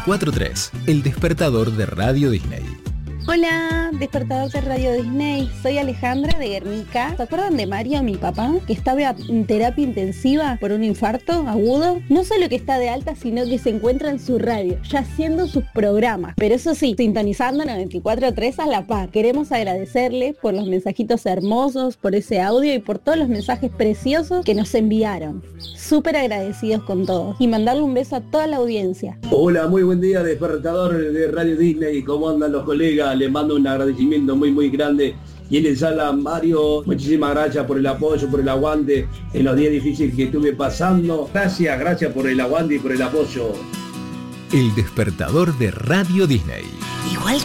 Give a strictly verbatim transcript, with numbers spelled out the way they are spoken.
veinticuatro tres, el despertador de Radio Disney. Hola, despertador de Radio Disney, soy Alejandra de Guernica. ¿Se acuerdan de Mario, mi papá, que estaba en terapia intensiva por un infarto agudo? No solo que está de alta, sino que se encuentra en su radio, ya haciendo sus programas. Pero eso sí, sintonizando noventa y cuatro tres a la par. Queremos agradecerle por los mensajitos hermosos, por ese audio y por todos los mensajes preciosos que nos enviaron. Súper agradecidos con todos. Y mandarle un beso a toda la audiencia. Hola, muy buen día, despertador de Radio Disney. ¿Cómo andan los colegas? Les mando un agradecimiento muy muy grande. Y les habla Mario, muchísimas gracias por el apoyo, por el aguante en los días difíciles que estuve pasando. Gracias, gracias por el aguante y por el apoyo. El despertador de Radio Disney. Igual